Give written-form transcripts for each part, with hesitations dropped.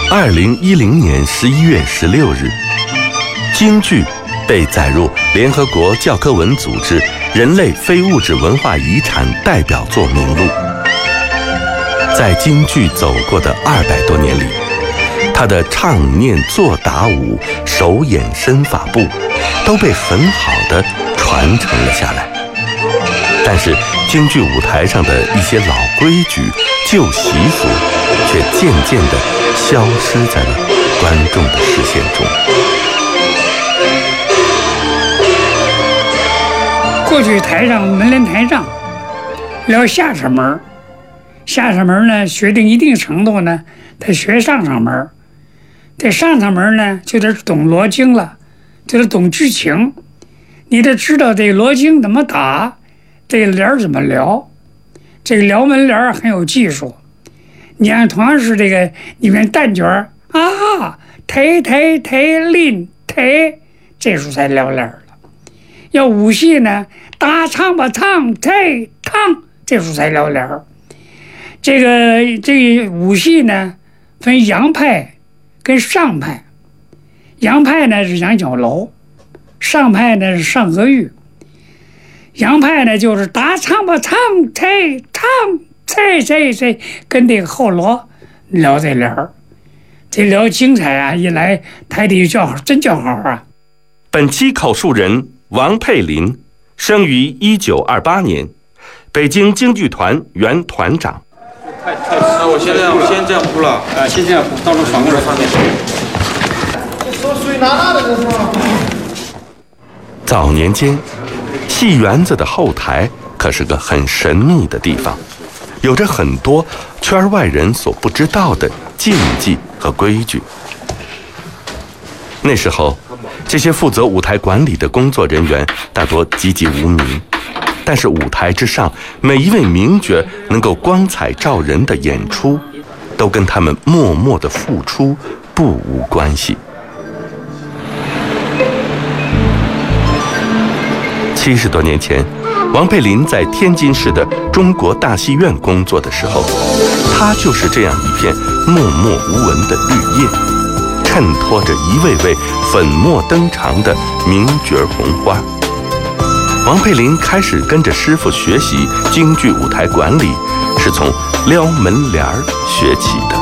2010年11月16日，京剧被载入联合国教科文组织人类非物质文化遗产代表作名录。在京剧走过的200多年里，它的唱念做打舞、手眼身法步都被很好的传承了下来。但是京剧舞台上的一些老规矩、旧习俗却渐渐地消失在了观众的视线中。 过去台上门帘台上聊下场门，下场门呢学定一定程度呢，得学上场门。这上场门呢就得懂罗经了，就得懂剧情，你得知道这个罗经怎么打，这个帘怎么撩，这个撩门帘很有技术。你看同样是这个里面旦角啊，抬拎抬，这时候才撩帘了。要武戏呢，打唱吧唱抬唱，这时候才撩帘儿。这个武戏呢，分杨派跟上派。杨派呢是杨小楼，上派呢是上河玉。杨派呢就是打唱吧唱抬唱抬，跟这个后锣撩这帘儿，这撩精彩啊！一来台底叫好，真叫好啊！ 本期口述人王佩林，生于1928年，北京京剧团原团长。 那我先这样铺了，先这样铺，到时候反过来放面。 手水拿的这是吗？ 早年间，戏园子的后台可是个很神秘的地方，有着很多圈外人所不知道的禁忌和规矩。那时候，这些负责舞台管理的工作人员大多籍籍无名，但是舞台之上每一位名角能够光彩照人的演出，都跟他们默默的付出不无关系。70多年前，王佩林在天津市的中国大戏院工作的时候，他就是这样一片默默无闻的绿叶，衬托着一位位粉墨登场的名角红花。王佩林开始跟着师傅学习京剧舞台管理，是从撩门帘学起的。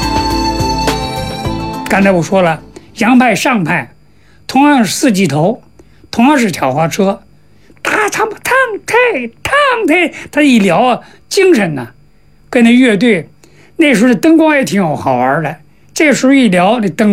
刚才我说了，杨派上派同样是四季头，同样是挑花车，打唱吧唱抬，他一撩啊，精神呢，跟那乐队那时候的灯光也挺好玩的。这时候一撩，那灯